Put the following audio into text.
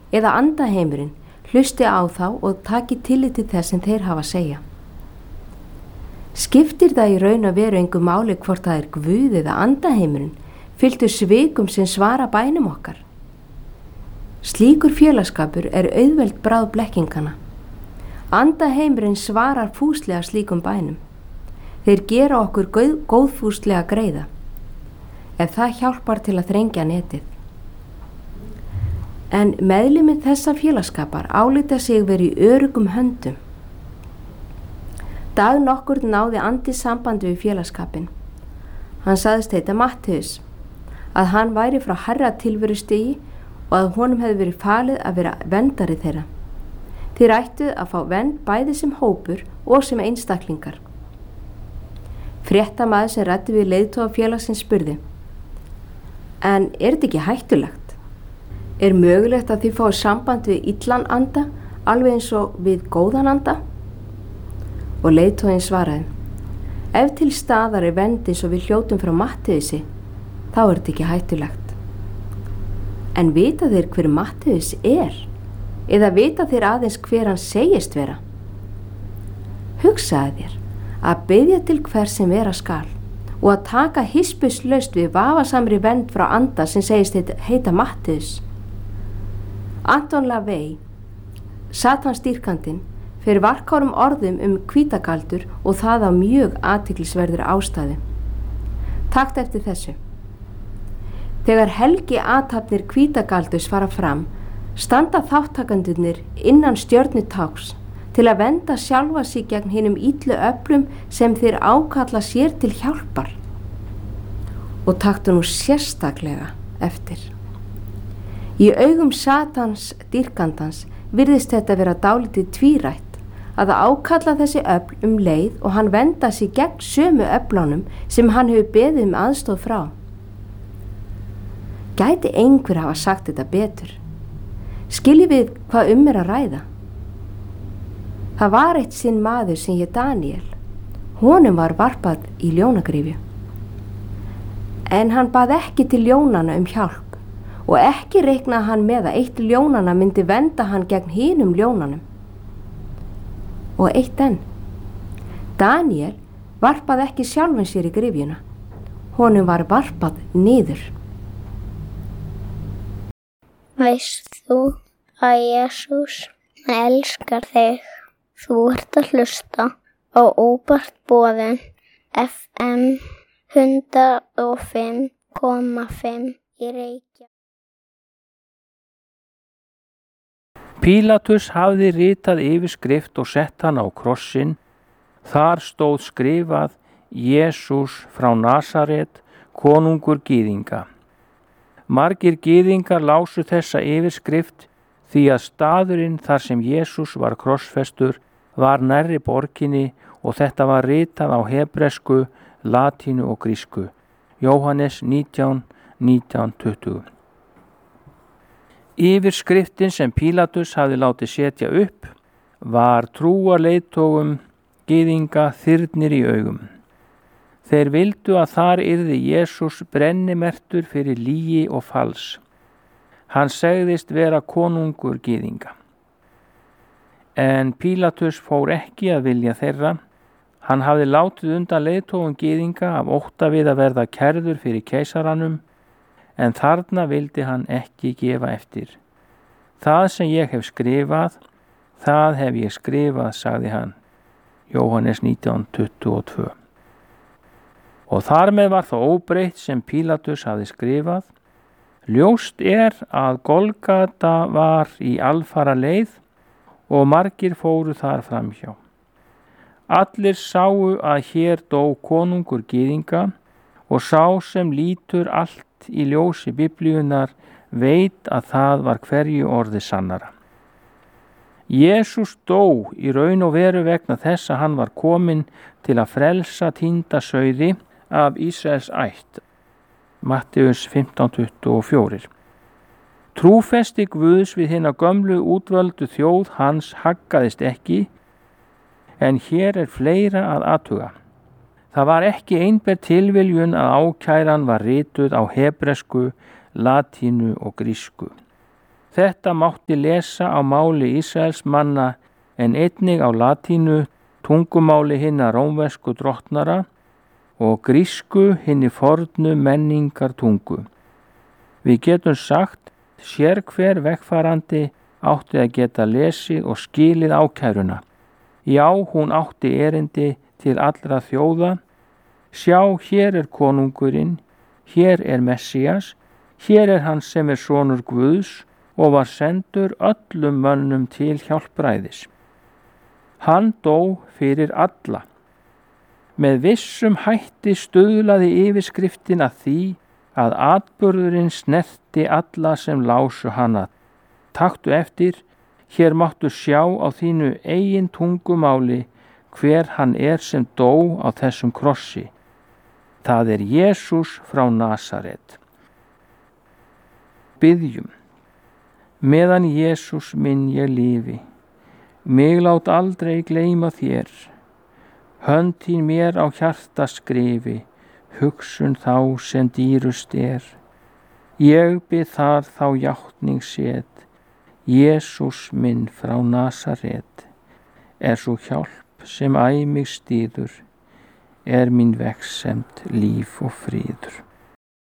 eða andaheimurinn hlusti á þá og taki tillit til þess sem þeir hafa að segja. Skiptir það í raun að veru engu máli hvort það er Guð eða andaheimurinn fylgdu svikum sem svara bænum okkar? Slíkur félagsskapur er auðveld bráð blekkingana. Andaheimurinn svarar fúslega slíkum bænum. Þeir gera okkur góðfúslega greiða, ef það hjálpar til að þrengja netið. En meðlimir þessa félagsskapar álíta sig verið í öruggum höndum. Dag nokkur náði andi sambandi við félagsskapin. Hann sagðist heita Mattheus, að hann væri frá hærra tilverustigi og að honum hefði verið falið að vera verndari þeirra. Þeir ættu að fá vernd bæði sem hópur og sem einstaklingar. Fréttamaður sem ræddi við leiðtoga félagsins spurði: En er þetta ekki hættulegt? Er mögulegt að þið fái samband við illan anda alveg eins og við góðan anda? Og leiðtoginn svaraði: Ef til staðar er vernd eins og við hljótum frá Mattheusi, þá er þetta ekki hættulegt. En vita þeir hver Mattheus er? Eða vita þeir aðeins hver hann segist vera? Hugsaðu þér að biðja til hver sem vera skal og að taka hispurslaust við vafasamri vernd frá anda sem segist heita Mattheus. Anton LaVey, Satansdýrkandinn, fyrir varkárum orðum hvítagaldur og það á mjög athyglisverðri ástæðu. Takt eftir þessu. Þegar helgi athafnir hvítagaldurs fara fram, standa þáttakandurnir innan stjörnutáks til að venda sjálfa sig gegn hinum illu öflum sem þeir ákalla sér til hjálpar. Og taktu nú sérstaklega eftir. Í augum Satans dýrkandans virðist þetta vera dálítið tvírætt að ákalla þessi öfl leið og hann venda sig gegn sömu öflunum sem hann hefur beðið aðstoð frá. Gæti einhver hafa sagt þetta betur? Skiljið við hvað er að ræða? Það var eitt sinn maður sem hét Daniel. Honum var varpað í ljónagryfju. En hann bað ekki til ljónana hjálp og ekki reiknaði hann með að eitt ljónana myndi venda hann gegn hinum ljónanum. Og eitt enn. Daniel varpaði ekki sjálfum sér í gryfjuna. Honum var varpað niður. Veist þú að Jesús elskar þig? Þú ert að hlusta á Óbart boðin FM 105,5 í Reykjavík. Pílatus hafði ritað yfirskrift og sett hann á krossinn. Þar stóð skrifað: Jesús frá Nasaret, konungur gyðinga. Margir gyðingar lásu þessa yfirskrift því að staðurinn þar sem Jesús var krossfestur var nærri borginni og þetta var ritað á hebresku, latínu og grísku. Jóhannes 19:19-20. Yfirskriftin sem Pílatus hafði látið setja upp var trúarleiðtogum gyðinga þyrnir í augum. Þeir vildu að þar yrði Jesús brennimertur fyrir lygi og fals. Hann segðist vera konungur gyðinga. En Pílatus fór ekki að vilja þeirra. Hann hafði látið undan leiðtogum gyðinga af ótta við að verða kærður fyrir keisaranum, en þarna vildi hann ekki gefa eftir. Það sem ég hef skrifað, það hef ég skrifað, sagði hann. Jóhannes 19:22. Og þar með var það óbreytt sem Pílatus hafði skrifað. Ljóst að Golgata var í alfara leið og margir fóru þar framhjá. Allir sáu að hér dó konungur gyðinga og sá sem lítur allt í ljósi Biblíunnar veit að það var hverju orði sannara. Jesús dó í raun og veru vegna þess að hann var kominn til að frelsa týnda sauði af Ísraels ætt. Matteus 15:24. Trúfesti Guðs við hina gömlu útvöldu þjóð hans haggaðist ekki, en hér fleira að athuga. Það var ekki einber tilviljun að ákæran var rituð á hebresku, latínu og grísku. Þetta mátti lesa á máli Ísraels manna en einnig á latínu, tungumáli hinna rómversku drottnara og grísku hinni fornu menningar tungu. Við getum sagt, sér hver vegfarandi átti að geta lesið og skilið ákæruna. Já, hún átti erindi til allra þjóða. Sjá, hér er konungurinn, hér er Messías, hér er hann sem er sonur Guðs og var sendur öllum mönnum til hjálpræðis. Hann dó fyrir alla. Með vissum hætti stuðlaði yfirskriftin að því að atburðurinn snerti alla sem lásu hana. Taktu eftir, hér máttu sjá á þínu eigin tungumáli hver hann er sem dó á þessum krossi. Það er Jesús frá Nasaret. Biðjum. Meðan Jesús minn ég lifi, mig lát aldrei gleyma þér. Hönd þín mér á hjarta skrifi, hugsun þá sem dýrust er. Ég bið þar þá játning set, Jesús minn frá Nasaret. Er svo hjálp sem æ mig styður, er mín vegsemd líf og fríður.